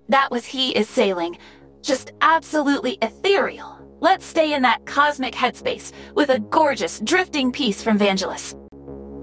That was he is sailing. Just absolutely ethereal. Let's stay in that cosmic headspace with a gorgeous drifting piece from Vangelis.